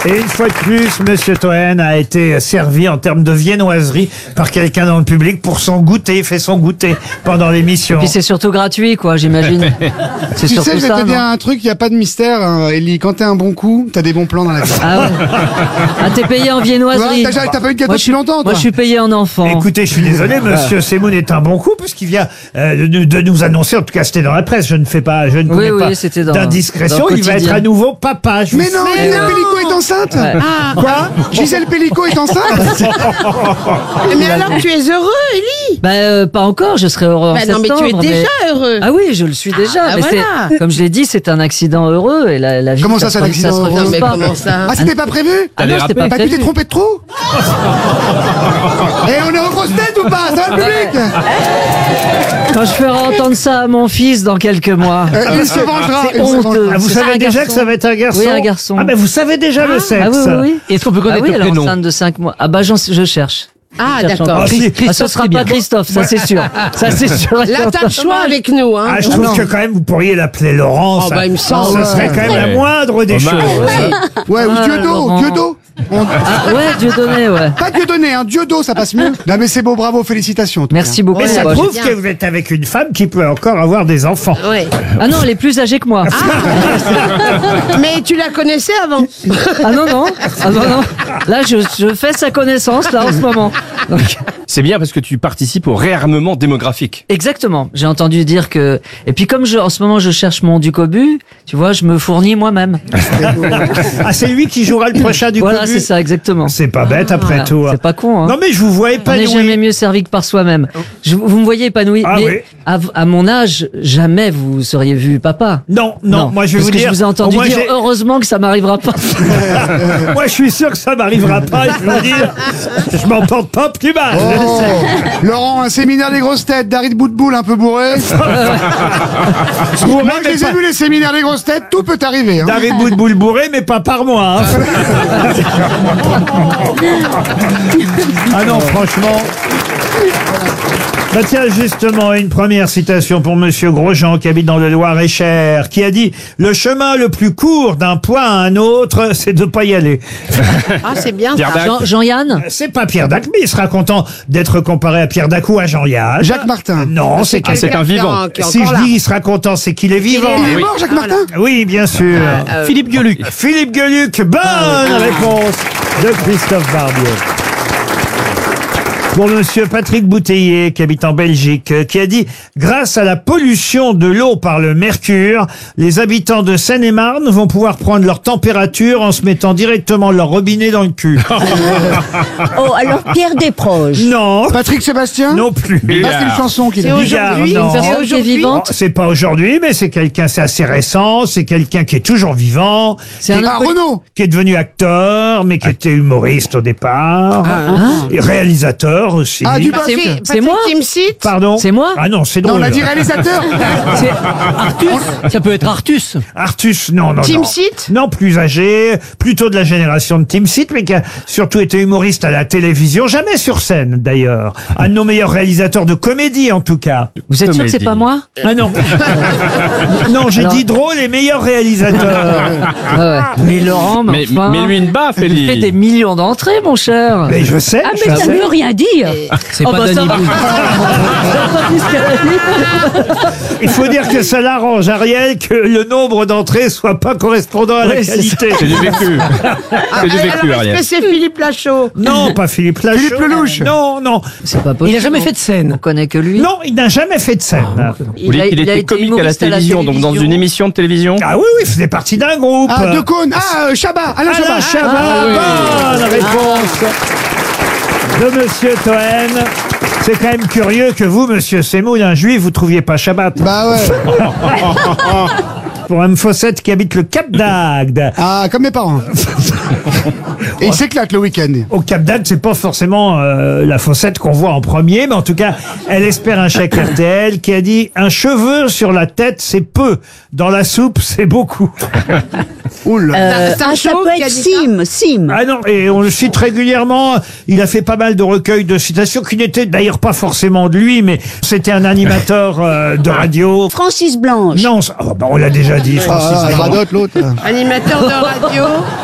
Et une fois de plus, Monsieur Toen a été servi en termes de viennoiserie par quelqu'un dans le public pour son goûter. Il fait son goûter pendant l'émission. Puis c'est surtout gratuit, quoi, j'imagine. C'est Tu surtout sais, je vais ça, te dire non un truc, il n'y a pas de mystère, hein, Ellie. Quand t'es un bon coup, t'as des bons plans dans la vie. Ah ouais. Ah, t'es payé en viennoiserie. Ouais, t'as pas eu de gâteau Moi, depuis longtemps, toi. Moi, je suis payé en enfant. Écoutez, je suis désolé, Monsieur Semoun est un bon coup parce qu'il vient de nous annoncer, en tout cas c'était dans la presse, je ne commets pas c'était dans d'indiscrétion, le il va être quotidien. à nouveau papa. Mais non, Gisèle Pellicot est enceinte. Ouais. Quoi Gisèle Pellicot est enceinte. Mais alors tu es heureux, Ellie? Pas encore, je serai heureux en Bah non, mais septembre. tu es déjà heureux. Ah oui, je le suis déjà. Ah, mais voilà. c'est, comme je l'ai dit, c'est un accident heureux et la vie. Comment ça, c'est un accident se heureux reverse Mais pas. comment ça? Ah, c'était pas prévu? Ah non, c'était pas Bah, tu t'es prévu. trompé de trou? Et on est en grosse tête ou pas? Ça va le public? Quand je ferai entendre ça à mon fils dans quelques mois. Il se vengera. C'est il se honteux. vengera. Ah, vous C'est savez un déjà garçon. que ça va être un garçon? Oui, un garçon. Ah ben vous savez déjà le sexe. Ah oui, oui, oui. Est-ce qu'on peut connaître Ah oui, le elle est prénom? enceinte de 5 mois. Ah bah je cherche. Ah, Je cherche d'accord. encore. Ah, si. Ah, ce sera pas Christophe, ça c'est sûr. Ça c'est sûr. Là, t'as le choix avec nous, hein. Ah, je trouve que quand même vous pourriez l'appeler Laurent. Oh, ça, bah, il me semble. ça serait quand même la moindre des choses. Ouais, ou Ah, Dieudo, Laurent. Dieudo. Ah ouais, Dieudonné, ouais. Pas Dieudonné, hein, Dieudo, ça passe mieux. Non, mais c'est beau, bravo, félicitations. en tout Merci cas. beaucoup. Mais ça Bah, prouve bien. que vous êtes avec une femme qui peut encore avoir des enfants. Ouais. Ah non, elle est plus âgée que moi. Mais tu la connaissais avant? Ah non, non. Ah non, non. Là, je fais sa connaissance, là, en ce moment. Donc, C'est bien parce que tu participes au réarmement démographique. exactement. J'ai entendu dire que... Et puis comme en ce moment, je cherche mon Ducobu, tu vois, je me fournis moi-même. Ah, c'est lui qui jouera le prochain du Voilà, Cobu. c'est ça, exactement. C'est pas bête après Voilà. tout. C'est pas con, hein. Non mais je vous vois On n'est épanoui. jamais mieux servi que par soi-même. Vous me voyez épanoui, Ah mais oui. à mon âge, jamais vous seriez vu papa. Non, moi je vais parce vous que dire. je vous ai entendu au moins, dire j'ai- heureusement que ça m'arrivera pas. Moi je suis sûr que ça m'arrivera pas. Je veux dire, je m'en porte pas plus mal. Oh. Laurent, un séminaire des grosses têtes, Darid Boutboul un peu bourré. Bourré, Moi, je mais les ai pas- vus les séminaires des grosses têtes, tout peut arriver. Hein. David Boutboul bourré, mais pas par moi. Hein. Ah non, franchement. Bah tiens, justement, une première citation pour Monsieur Grosjean, qui habite dans le Loir-et-Cher, qui a dit « Le chemin le plus court d'un point à un autre, c'est de pas y aller. Ah, c'est bien Pierre ça. Dac. Jean-Yann » C'est pas Pierre Dac, mais il sera content d'être comparé à Pierre Dac ou à Jean-Yann. Jacques Martin. Non, c'est Ah, c'est un vivant. Qui est Si encore je là. dis il sera content, c'est qu'il est vivant. Il est mort, Jacques Martin? Oui, bien sûr. Philippe Gueluc. Philippe Gueluc, bonne réponse de Christophe Barbier. Pour Monsieur Patrick Bouteiller, qui habite en Belgique, qui a dit « Grâce à la pollution de l'eau par le mercure, les habitants de Seine-et-Marne vont pouvoir prendre leur température en se mettant directement leur robinet dans le cul. Oh, alors Pierre Desproges. » Non, Patrick Sébastien? non plus. Ah, c'est une chanson qu'il a. C'est Bigard, aujourd'hui, non. c'est Personne qui est aujourd'hui. vivante. C'est pas aujourd'hui, mais c'est quelqu'un, c'est assez récent, c'est quelqu'un qui est toujours vivant, C'est un Ah, Renaud. qui est devenu acteur, mais qui était humoriste au départ, et réalisateur aussi. Ah, du Patrick- c'est Patrick moi Timsit. Pardon. C'est moi Ah non, c'est Non, on drôle. a dit réalisateur. Ça peut être Artus. Artus, non, non, Tim non. Sit. Non, plus âgé, plutôt de la génération de Tim Sit, mais qui a surtout été humoriste à la télévision, jamais sur scène d'ailleurs. Un de nos meilleurs réalisateurs de comédie en tout cas. Vous êtes sûr que c'est Comédie. pas moi Ah non. Non, j'ai Alors- dit drôle et meilleur réalisateur. Ah ouais. Mais Laurent, mais enfin, Mais lui une baffe, il fait des Ellie. millions d'entrées, mon cher. Mais je sais. Ah, je mais ça sais. ne veut rien dire. C'est Oh, pas bah, ça Danny va. Boone. Il faut dire que ça l'arrange, Ariel, que le nombre d'entrées soit pas correspondant à la Oui, c'est qualité. C'est du vécu. C'est du vécu, Alors, est-ce Ariel. que c'est Philippe Lachaud? Non, pas Philippe Lachaud. Philippe Lelouch. Non, non. C'est pas possible. Il a jamais fait de scène. On connaît que lui. Non, il n'a jamais fait de scène. Vous voulez qu'il il a était été comique à la humoriste télévision, donc dans une émission de télévision. Ah oui, oui, il faisait partie d'un groupe. Ah, De Caunes. Ah, Chabat. Alain Alain Chabat. Chabat, bonne réponse de Monsieur Toen. C'est quand même curieux que vous, Monsieur Semoun, un juif, vous trouviez pas Shabbat. Bah ouais. Pour un Fossette qui habite le Cap d'Agde. Ah, comme mes parents. Et il s'éclate le week-end. Au Cap d'Agde, c'est pas forcément la Fossette qu'on voit en premier, mais en tout cas, elle espère un chèque RTL qui a dit « Un cheveu sur la tête, c'est peu. Dans la soupe, c'est beaucoup. Oula. C'est un Ça show peut qui a être dit ça. Sim. » Ah non, et on le cite régulièrement. Il a fait pas mal de recueils de citations qui n'étaient d'ailleurs pas forcément de lui, mais c'était un animateur de radio. Francis Blanche. Non, on l'a déjà dit, Francis. Ah, Blanc. radote l'autre. Animateur de radio.